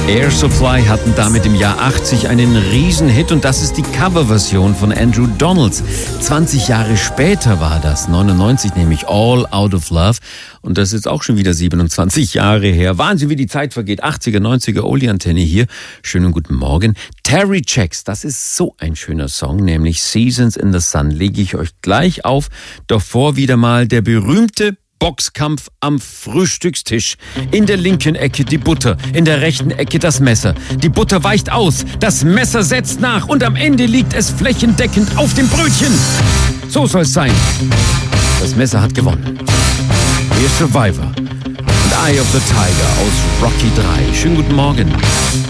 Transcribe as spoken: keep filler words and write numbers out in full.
Air Supply hatten damit im Jahr achtzig einen Riesenhit und das ist die Coverversion von Andrew Donalds. zwanzig Jahre später war das, neunundneunzig nämlich, All Out of Love. Und das ist jetzt auch schon wieder siebenundzwanzig Jahre her. Wahnsinn, wie die Zeit vergeht. achtziger, neunziger, Oli-Antenne hier. Schönen guten Morgen. Terry Jacks, das ist so ein schöner Song, nämlich Seasons in the Sun. Lege ich euch gleich auf. Davor wieder mal der berühmte Boxkampf am Frühstückstisch. In der linken Ecke die Butter, in der rechten Ecke das Messer. Die Butter weicht aus, das Messer setzt nach und am Ende liegt es flächendeckend auf dem Brötchen. So soll's sein. Das Messer hat gewonnen. Hier ist Survivor und Eye of the Tiger aus Rocky drei. Schönen guten Morgen.